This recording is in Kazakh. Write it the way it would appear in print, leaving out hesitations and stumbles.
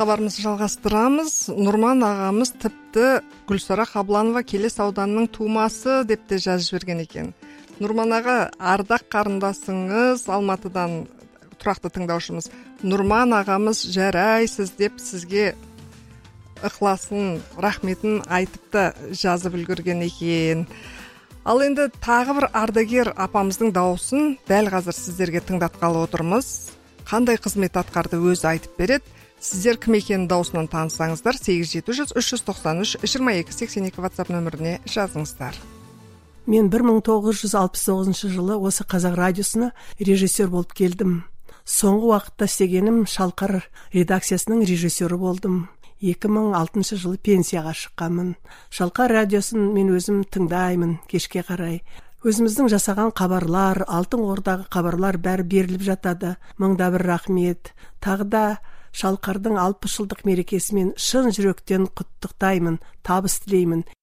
хабарымызды жалғастырамыз. Нұрман ағамыз тіпті Гүлсара Қабланова Келес ауданының тумасы деп те жазып жіберген екен. Нұрман аға, ардақ қарындасыңыз, Алматыдан тұрақты тыңдаушымыз. Нұрман ағамыз жарайсыз деп сізге ықыласын, рахметін айтып та жазып үлгерген екен. Ал енді тағы бір ардагер апамыздың дауысын дәл қазір сіздерге тыңдатқалы отырмыз. Қандай қызмет атқарды өзі айтып береді. Сіздер кім екенін даусынан танысаңыздар, 8700-393-2282 WhatsApp нөміріне жазыңыздар. Мен 1969 жылы осы Қазақ радиосына режиссер болып келдім. Соңғы уақытта істегенім Шалқар редакциясының режиссері болдым. 2006 жылы пенсияға шыққанмын. Шалқар радиосын мен өзім тыңдаймын кешке қарай. Өзіміздің жасаған хабарлар, Алтын Ордаға хабарлар бәрі беріліп жатады. Мыңда бір рахмет. Тағы да Шалқардың 60 жылдық мерекесімен шын жүректен құттықтаймын, табыс тілеймін.